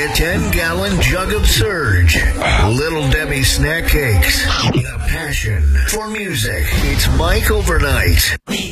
a 10-gallon jug of Surge. Little Debbie snack cakes. The passion for music. It's Mike Overnight.